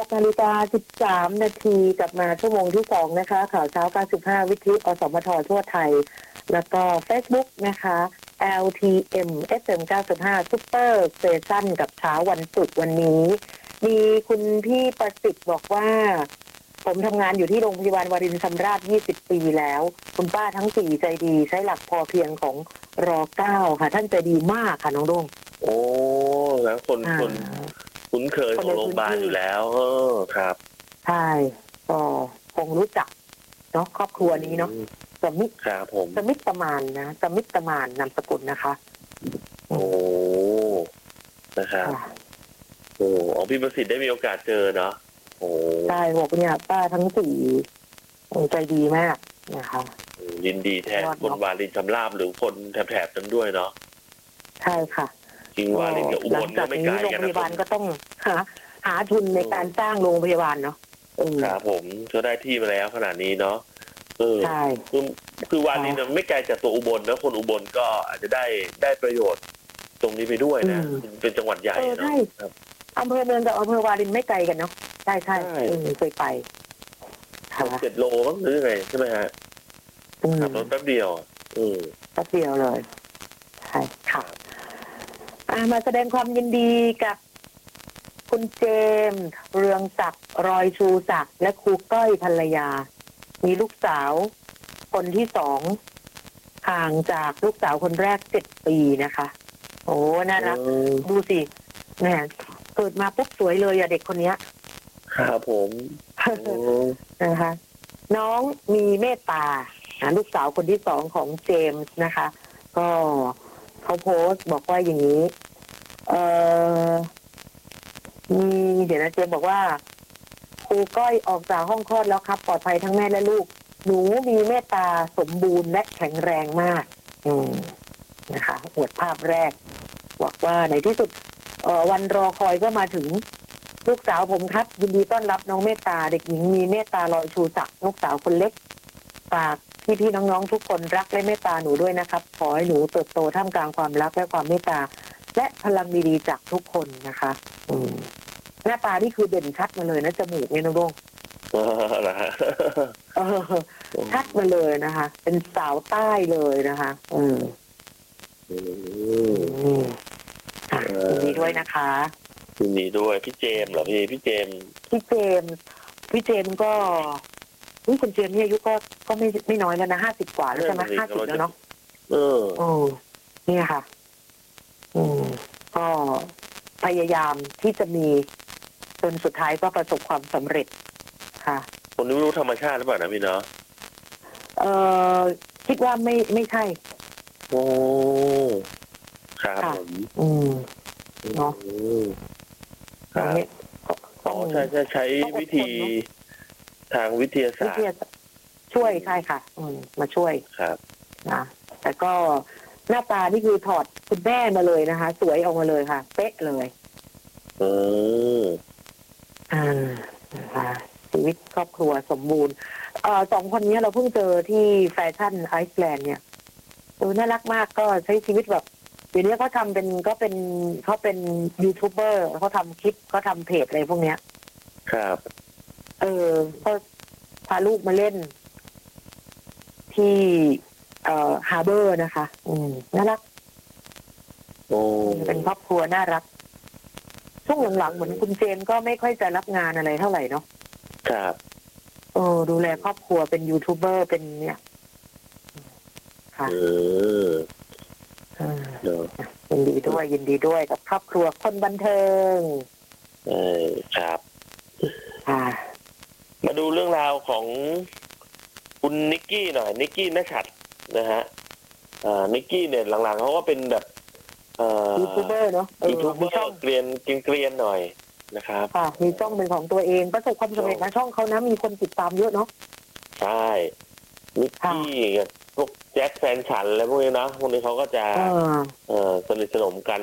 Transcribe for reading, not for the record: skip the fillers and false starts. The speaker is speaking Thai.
8:13 นาทีกลับมาชั่วโมงที่2นะคะข่าวเช้า95วิทยุอสมททั่วไทยแล้วก็ Facebook นะคะ LTM FM 95 Super Station กับเช้าวันศุกร์วันนี้มีคุณพี่ประสิทธิ์บอกว่าผมทำงานอยู่ที่โรงพยาบาลวารินชำราบ20 ปีแล้วคุณป้าทั้ง4ใจดีใช้หลักพอเพียงของร.9 ค่ะท่านใจดีมากค่ะน้องรุ่งโอ้แล้วคนคุ้นเคยของโรงพยาบาลอยู่แล้วครับใช่ก็คงรู้จักเนาะครอบครัวนี้เนาะสมิทครับผมสมิทประมาณนะสมิทประมาณนามสกุลนะคะโอ้นะครับโอ้พี่ประสิทธิ์ได้มีโอกาสเจอเนาะโอ้ใช่บอกเนี่ยป้าทั้ง4ใจดีมากนะคะยินดีแทนคนวารินชำราบหรือคนแถบนั้นด้วยเนาะใช่ค่ะจริงวารินกับอุบลก็ไม่ไกลกันนะโรงพยาบาลก็ต้องหาทุนในการสร้างโรงพยาบาลเนาะครับผมก็ได้ที่มาแล้วขนาดนี้เนาะใช่คือวารินไม่ไกลจากตัวอุบลนะคนอุบลก็อาจจะได้ประโยชน์ตรงนี้ไปด้วยนะเป็นจังหวัดใหญ่เนาะอำเภอเมืองกับอำเภอวารินไม่ไกลกันเนาะใช่เคยไป 7 โลมั้งหรือไงใช่ไหมฮะขับรถแป๊บเดียวแป๊บเดียวเลยใช่ค่ะมาแสดงความยินดีกับคุณเจมส์เรืองศักดิ์รอยชูศักดิ์และครูก้อยภรรยามีลูกสาวคนที่2ห่างจากลูกสาวคนแรก7 ปีนะคะโอ้น่ารักดูสิแม่เกิดมาปุ๊บสวยเลยเด็กคนนี้ครับผมนะคะน้องมีเมตตาลูกสาวคนที่2ของเจมส์นะคะก็เขาโพสต์บอกว่าอย่างนี้เดี๋ยวนะเจมส์บอกว่าครูก้อยออกจากห้องคลอดแล้วครับปลอดภัยทั้งแม่และลูกหนูมีเมตตาสมบูรณ์และแข็งแรงมากนะคะอวดภาพแรกบอกว่าในที่สุดวันรอคอยก็มาถึงลูกสาวผมครับยินดีต้อนรับน้องเมตตาเด็กหญิงมีเมตตาลอยชูศักดิ์ลูกสาวคนเล็กฝากพี่ๆน้องๆทุกคนรักและเมตตาหนูด้วยนะครับขอให้หนูเติบโตท่ามกลางความรักและความเมตตาและพลังดีๆจากทุกคนนะคะหน้าตานี่คือเด่นชัดมาเลยนะจมูกเนี่ยน้องโด่งชัดมาเลยนะคะเป็นสาวใต้เลยนะคะยินดีด้วยนะคะยินดีด้วยพี่เจมส์เหรอพี่เจมส์ก็คุณเจมส์นี่อายุก็ไม่น้อยแล้วนะ50 กว่าแล้วใช่ไหม50แล้วเนาะเนี่ยค่ะก็พยายามที่จะมีจนสุดท้ายก็ประสบความสำเร็จค่ะคนนี้ไม่รู้ธรรมชาติหรือเปล่านะพี่เนาะคิดว่าไม่ใช่โอ้ครับผมเนาะใช้วิธีทางวิทยาศาสตร์ช่วยใช่ค่ะมาช่วยครับนะแต่ก็หน้าตานี่คือถอดคุณแม่มาเลยนะคะสวยออกมาเลยค่ะเป๊ะเลยนะคะชีวิตครอบครัวสมบูรณ์2 คนนี้เราเพิ่งเจอที่แฟชั่นไอซ์แลนด์เนี่ยน่ารักมากก็ใช้ชีวิตแบบเดี๋ยวนี้เขาทำเขาเป็นยูทูบเบอร์เขาทำคลิปเขาทำเพจอะไรพวกเนี้ยครับก็พาลูกมาเล่นที่ฮาร์เบอร์นะคะน่ารักเป็นครอบครัวน่ารักช่วงหลังๆเหมือนคุณเจนก็ไม่ค่อยจะรับงานอะไรเท่าไหร่เนาะครับดูแลครอบครัวเป็นยูทูบเบอร์เป็นเนี่ยค่ะยินดีด้วยกับครอบครัวคนบันเทิงครับมาดูเรื่องราวของคุณนิกกี้หน่อยนิกกี้ณชัดนะฮะนิกกี้เนี่ยหลังๆเขาก็เป็นแบบยูทูบเบอร์เนาะยูทูบเบอร์เกรียนหน่อยนะครับมีช่องเป็นของตัวเองประสบความสำเร็จนะช่องเขานะมีคนติดตามเยอะเนาะใช่นิกกี้กับพวกแจ็คแฟนฉันอะไรพวกนี้นะพวกนี้เขาก็จะสนิทสนมกัน